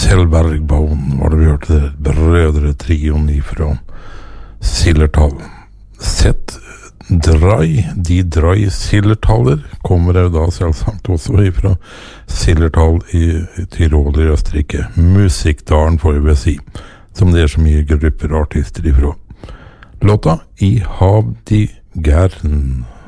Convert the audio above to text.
Tellbergbauen var det vi hørte det, brødretrioen ifra Sillertal. Sett Drai, de Drai Sillertaler kommer jo da selvsagt også ifra Sillertal i Tyrol i Østerrike. Musikkdalen får vi si, som det så mye grupper og artister ifra. Låta I hav de gern.